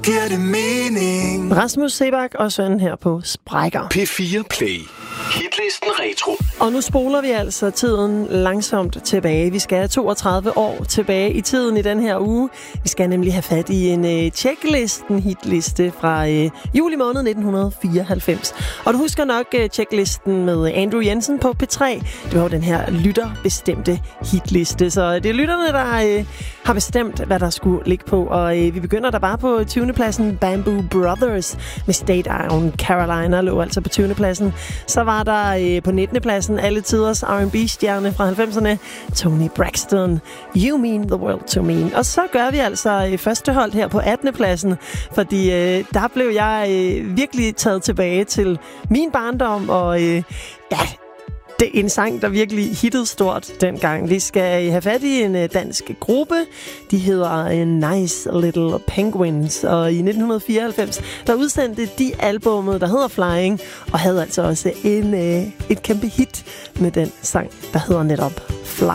giver det mening. Rasmus Seebach og sønnen her på Sprækker. P4 Play. Hitlisten Retro. Og nu spoler vi altså tiden langsomt tilbage. Vi skal 32 år tilbage i tiden i den her uge. Vi skal nemlig have fat i en checklisten-hitliste fra juli måned 1994. Og du husker nok checklisten med Andrew Jensen på P3. Det var den her lytterbestemte hitliste. Så det er lytterne, der har bestemt, hvad der skulle ligge på. Og vi begynder der bare på 20. pladsen. Bamboo Brothers med State Island Carolina lå altså på 20. pladsen. Så var der på 19. pladsen alle tiders R&B-stjerne fra 90'erne, Toni Braxton, You Mean the World to Me. Og så gør vi altså første hold her på 18. pladsen, fordi der blev jeg virkelig taget tilbage til min barndom, og det er en sang, der virkelig hittede stort dengang. Vi skal have fat i en dansk gruppe. De hedder Nice Little Penguins. Og i 1994, der udsendte de albummet, der hedder Flying, og havde altså også et kæmpe hit med den sang, der hedder netop Fly.